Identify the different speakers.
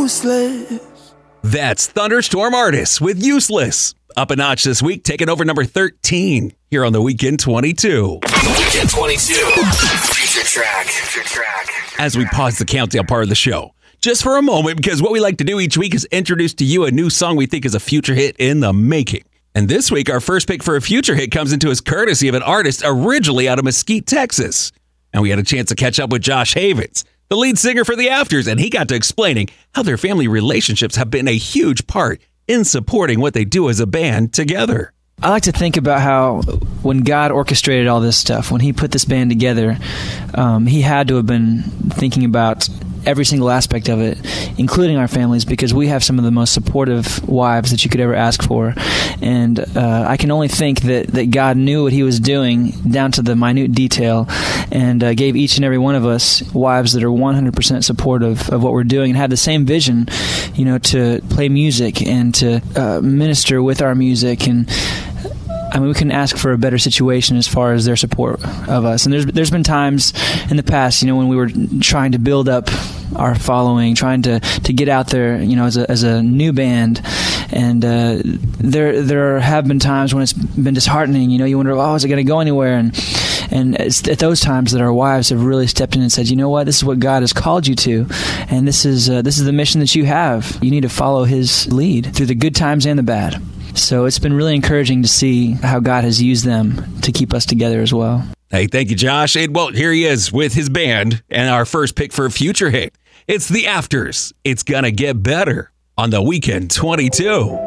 Speaker 1: useless.
Speaker 2: That's Thunderstorm Artists with Useless. Up a notch this week, taking over number 13 here on the Weekend 22.
Speaker 3: Weekend 22. Future track.
Speaker 2: As we pause the countdown part of the show, just for a moment, because what we like to do each week is introduce to you a new song we think is a future hit in the making. And this week, our first pick for a future hit comes into us courtesy of an artist originally out of Mesquite, Texas. And we had a chance to catch up with Josh Havens, the lead singer for The Afters, and he got to explaining how their family relationships have been a huge part in supporting what they do as a band together.
Speaker 4: I like to think about how when God orchestrated all this stuff, when he put this band together, he had to have been thinking about every single aspect of it, including our families, because we have some of the most supportive wives that you could ever ask for. And I can only think that God knew what he was doing down to the minute detail, and gave each and every one of us wives that are 100% supportive of what we're doing and had the same vision, to play music and to minister with our music. And I mean, we couldn't ask for a better situation as far as their support of us. And there's been times in the past, when we were trying to build up our following, trying to get out there, as a new band, and there have been times when it's been disheartening. You wonder, is it going to go anywhere? And it's at those times that our wives have really stepped in and said, you know what, this is what God has called you to, and this is the mission that you have. You need to follow his lead through the good times and the bad. So it's been really encouraging to see how God has used them to keep us together as well.
Speaker 2: Hey, thank you, Josh. And well, here he is with his band and our first pick for a future hit. It's The Afters. It's Gonna Get Better on the Weekend 22.